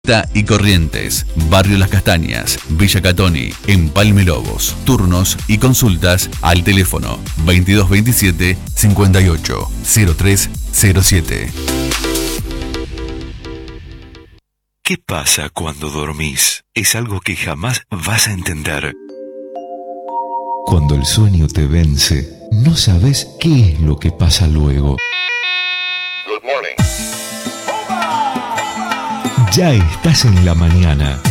Y Corrientes, Barrio Las Castañas, Villa Catoni, Empalme Lobos. Turnos y consultas al teléfono 2227 58 0307. ¿Qué pasa cuando dormís? Es algo que jamás vas a entender. Cuando el sueño te vence, no sabes qué es lo que pasa luego. Good morning. Ya estás en la mañana.